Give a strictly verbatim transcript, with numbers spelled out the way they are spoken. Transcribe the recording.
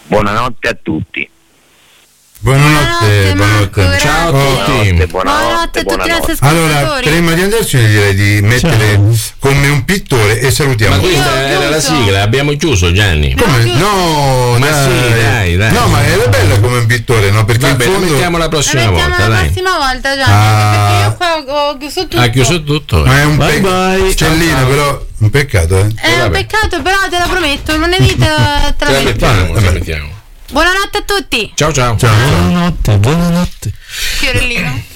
Buonanotte a tutti. Buonanotte, buonanotte, buonanotte. Ciao a tutti. Buonanotte, Buonanotte a tutti i nostri Allora, ascoltatori. prima di andarci direi di mettere come un pittore e salutiamo. Ma questa era la sigla, abbiamo chiuso, Gianni. Come? No, ma dai. sì, dai, dai. No, ma era bella come un pittore, no? Perché Vabbè, in fondo la mettiamo la prossima La mettiamo volta, la dai. prossima volta, Gianni, Ah. perché io qua ho chiuso tutto. Ha chiuso tutto. Ma è un Bye pe- bye. Cellina, però un peccato, eh. È un vabbè. peccato, però te la prometto, lunedì te la, te Ce la la metto. mettiamo, ce la mettiamo. Buonanotte a tutti. Ciao ciao. Buonanotte, buonanotte. Fiorellino.